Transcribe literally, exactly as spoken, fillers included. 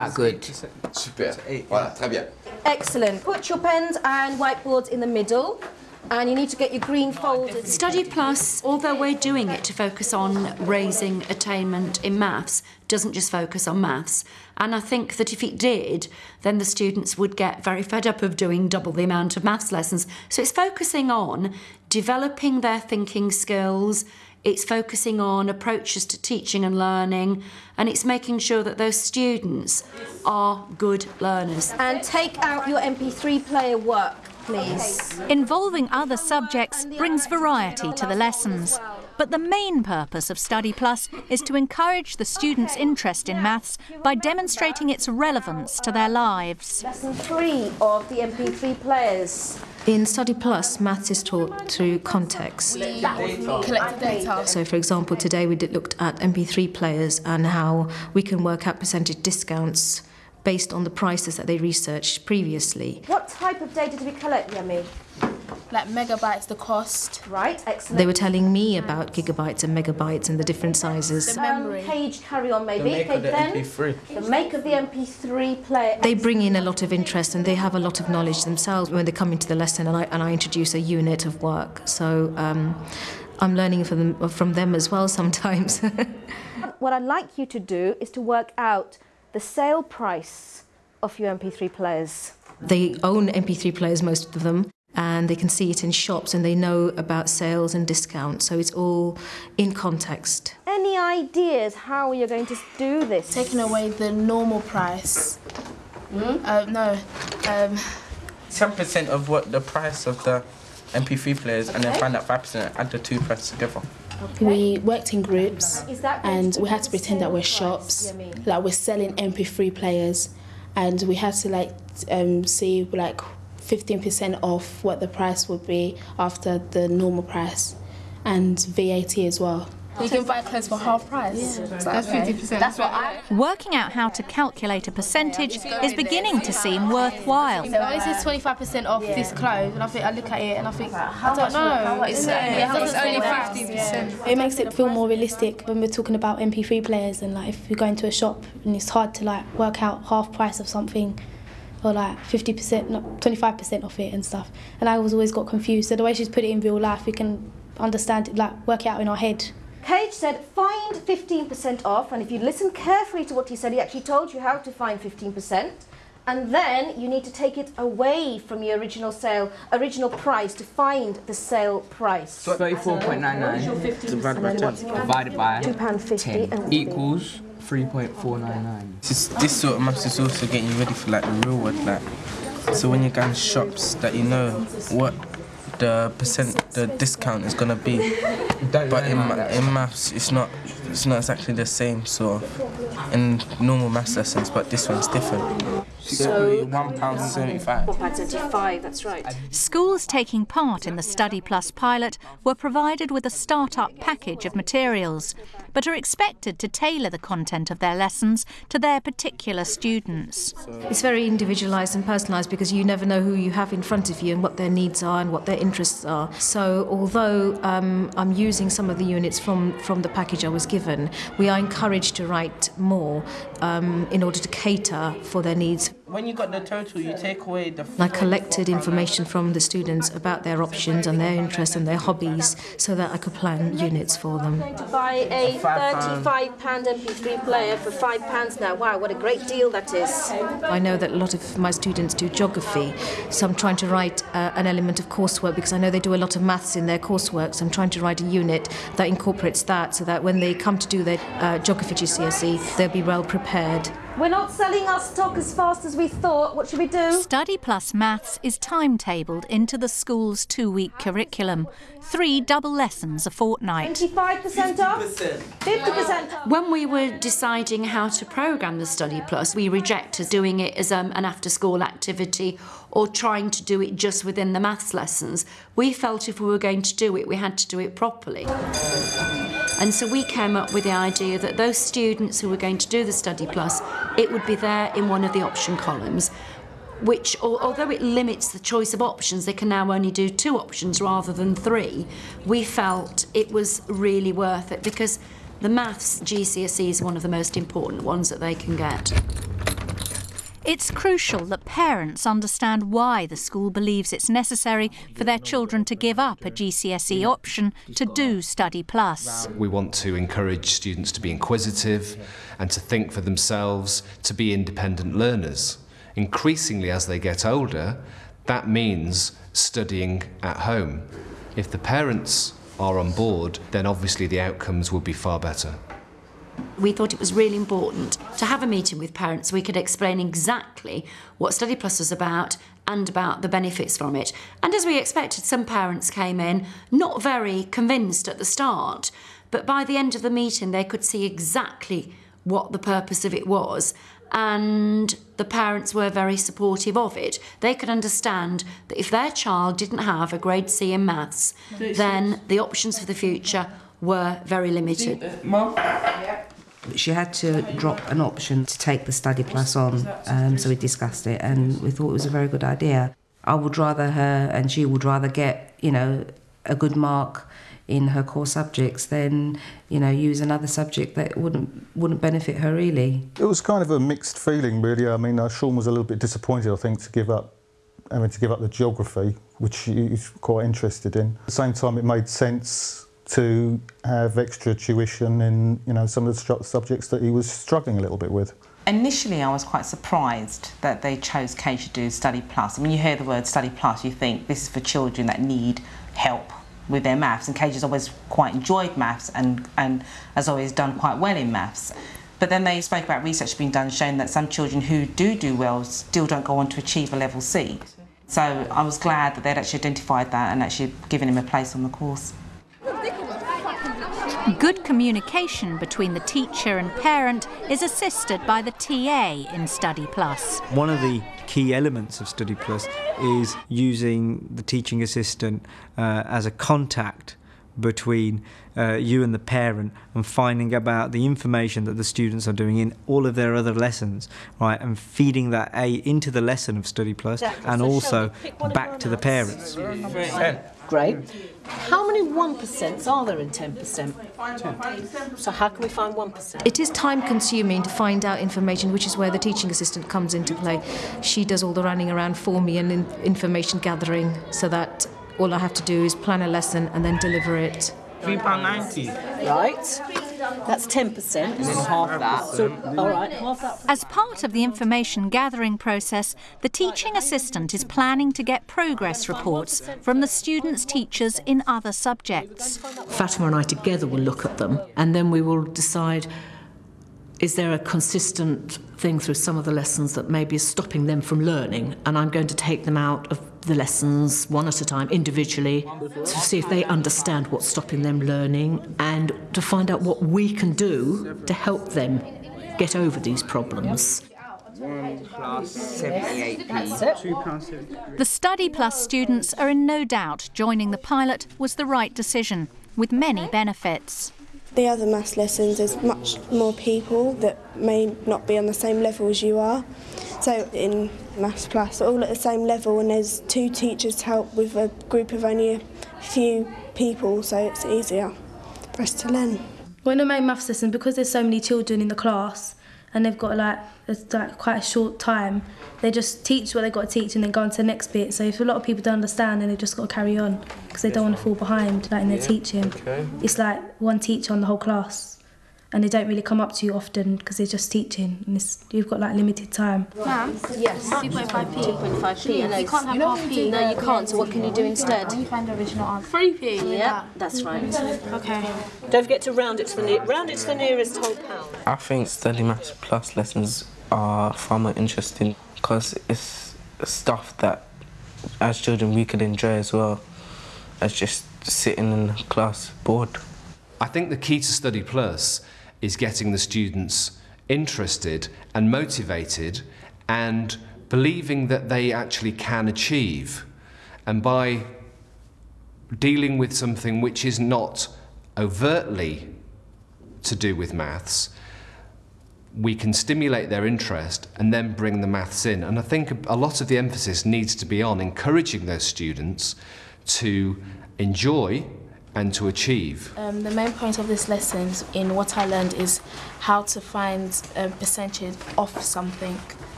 Ah, good. Super. Voilà, très bien. Excellent. Put your pens and whiteboards in the middle. And you need to get your green folders. Study Plus, although we're doing it to focus on raising attainment in maths, doesn't just focus on maths. And I think that if it did, then the students would get very fed up of doing double the amount of maths lessons. So it's focusing on developing their thinking skills, it's focusing on approaches to teaching and learning, and it's making sure that those students are good learners. And take out your M P three player work, please. Involving other subjects brings variety to the lessons. But the main purpose of Study Plus is to encourage the students' interest in maths by demonstrating its relevance to their lives. Lesson three of the M P three players. In Study Plus, maths is taught through context. We collect data. So, for example, today we did looked at M P three players and how we can work out percentage discounts based on the prices that they researched previously. What type of data did we collect, Yemi? Like megabytes, the cost. Right, excellent. They were telling me about gigabytes and megabytes and the different sizes. The memory. Um, page, carry on maybe. The make okay, of the then, M P three. The make of the M P three player. They bring in a lot of interest and they have a lot of knowledge themselves when they come into the lesson, and I, and I introduce a unit of work. So um, I'm learning from them, from them as well sometimes. What I'd like you to do is to work out the sale price of your M P three players. They own M P three players, most of them, and they can see it in shops and they know about sales and discounts, so it's all in context. Any ideas how you're going to do this? Taking away the normal price. Mm? Uh, no. Um, ten percent of what the price of the M P three players, okay. And then find out five percent, add the two prices together. Okay. We worked in groups and we had to pretend that we're shops, like we're selling M P three players, and we had to like um, see like fifteen percent off what the price would be after the normal price, and V A T as well. You can buy clothes for half price. Yeah. So that's fifty percent. That's what I... Working out how to calculate a percentage is beginning to seem worthwhile. So this is twenty-five percent off this clothes, and I think I look at it and I think, I don't know, it's, it's only fifty percent. It makes it feel more realistic when we're talking about M P three players, and like if you go into a shop and it's hard to like work out half price of something, or like fifty percent, not twenty-five percent off it and stuff. And I was always got confused. So the way she's put it in real life, we can understand it, like work it out in our head. Cage said find fifteen percent off, and if you listen carefully to what he said, he actually told you how to find fifteen percent. And then you need to take it away from your original sale, original price to find the sale price. So thirty-four point nine nine divided by ten divided by two pounds fifty equals three point four nine nine. This, this sort of maths is also getting you ready for like the real world, like so when you go in shops that you know what the percent, the discount is gonna be. But in in maths, it's not it's not exactly the same sort of in normal maths lessons, but this one's different. So one pound seventy-five. One pound seventy-five. That's right. Schools taking part in the Study Plus pilot were provided with a start-up package of materials, but are expected to tailor the content of their lessons to their particular students. It's very individualised and personalised because you never know who you have in front of you and what their needs are and what their interests are. So although um, I'm using some of the units from, from the package I was given, we are encouraged to write more um, in order to cater for their needs. When you got the total, you take away the... I collected information from the students about their options and their interests and their hobbies so that I could plan units for them. I'm going to buy a thirty-five pound M P three player for five pounds now. Wow, what a great deal that is. I know that a lot of my students do geography, so I'm trying to write uh, an element of coursework because I know they do a lot of maths in their coursework, so I'm trying to write a unit that incorporates that so that when they come to do their uh, geography G C S E, they'll be well prepared. We're not selling our stock as fast as we thought. What should we do? Study Plus Maths is timetabled into the school's two-week curriculum. Three double lessons a fortnight. twenty-five percent off? fifty percent off? When we were deciding how to programme the Study Plus, we rejected doing it as um, an after-school activity or trying to do it just within the maths lessons. We felt if we were going to do it, we had to do it properly. And so we came up with the idea that those students who were going to do the Study Plus, it would be there in one of the option columns, which, although it limits the choice of options, they can now only do two options rather than three. We felt it was really worth it because the maths G C S E is one of the most important ones that they can get. It's crucial that parents understand why the school believes it's necessary for their children to give up a G C S E option to do Study Plus. We want to encourage students to be inquisitive and to think for themselves, to be independent learners. Increasingly, as they get older, that means studying at home. If the parents are on board, then obviously the outcomes will be far better. We thought it was really important to have a meeting with parents so we could explain exactly what Study Plus was about and about the benefits from it. And as we expected, some parents came in not very convinced at the start, but by the end of the meeting they could see exactly what the purpose of it was, and the parents were very supportive of it. They could understand that if their child didn't have a grade C in maths, then the options for the future were very limited. She had to drop an option to take the Study Plus on, um, so we discussed it and we thought it was a very good idea. I would rather her and she would rather get, you know, a good mark in her core subjects than, you know, use another subject that wouldn't wouldn't benefit her really. It was kind of a mixed feeling really. I mean, uh, Sean was a little bit disappointed, I think, to give up, I mean, to give up the geography, which he's quite interested in. At the same time, it made sense to have extra tuition in, you know, some of the subjects that he was struggling a little bit with. Initially, I was quite surprised that they chose Kate to do Study Plus. I mean, you hear the word Study Plus, you think this is for children that need help with their maths, and Kate has always quite enjoyed maths and, and has always done quite well in maths. But then they spoke about research being done showing that some children who do do well still don't go on to achieve a level C. So I was glad that they'd actually identified that and actually given him a place on the course. Good communication between the teacher and parent is assisted by the T A in Study Plus. One of the key elements of Study Plus is using the teaching assistant uh, as a contact between uh, you and the parent and finding about the information that the students are doing in all of their other lessons, right, and feeding that A into the lesson of Study Plus and also back to the parents. Great. How many one percents are there in ten percent? ten. So how can we find one percent? It is time consuming to find out information, which is where the teaching assistant comes into play. She does all the running around for me and in information gathering, so that all I have to do is plan a lesson and then deliver it. three pounds ninety. Right. That's ten percent. And then half that. So, all right, half that. As part of the information gathering process, the teaching assistant is planning to get progress reports from the students' teachers in other subjects. Fatima and I together will look at them, and then we will decide, is there a consistent thing through some of the lessons that maybe is stopping them from learning? And I'm going to take them out of the lessons one at a time, individually, to see if they understand what's stopping them learning and to find out what we can do to help them get over these problems. one plus seventy-eight p. two pounds seventy. The Study Plus students are in no doubt joining the pilot was the right decision, with many benefits. The other maths lessons, there's much more people that may not be on the same level as you are. So in Maths Plus, we're all at the same level, and there's two teachers to help with a group of only a few people, so it's easier for us to learn. When I make maths lesson, because there's so many children in the class and they've got like, it's like quite a short time, they just teach what they've got to teach and then go on to the next bit. So if a lot of people don't understand, then they've just got to carry on because they don't want to fall behind like in their yeah, teaching. Okay. It's like one teacher on the whole class, and they don't really come up to you often because they're just teaching, and it's, you've got like limited time. Ma'am? Yes. two point five p. two point five p. No, you can't have half p. No, you can't. So what can you do instead? You find the original answer. three p. Yeah, that's right. Okay. Don't forget to round it to the near, round it to the nearest whole pound. I think Study Maths Plus lessons are far more interesting because it's stuff that, as children, we could enjoy as well as just sitting in class bored. I think the key to Study Plus is getting the students interested and motivated and believing that they actually can achieve. And by dealing with something which is not overtly to do with maths, we can stimulate their interest and then bring the maths in. And I think a lot of the emphasis needs to be on encouraging those students to enjoy and to achieve. Um, the main point of this lesson in what I learned is how to find a percentage of something.